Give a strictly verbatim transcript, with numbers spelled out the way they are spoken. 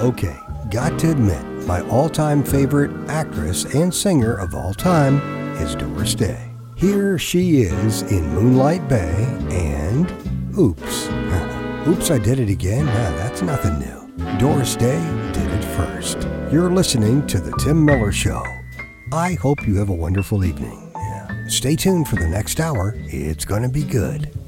Okay, got to admit, my all-time favorite actress and singer of all time is Doris Day. Here she is in Moonlight Bay and Oops. Oops, I Did It Again? Nah, that's nothing new. Doris Day did it first. You're listening to The Tim Miller Show. I hope you have a wonderful evening. Yeah. Stay tuned for the next hour. It's going to be good.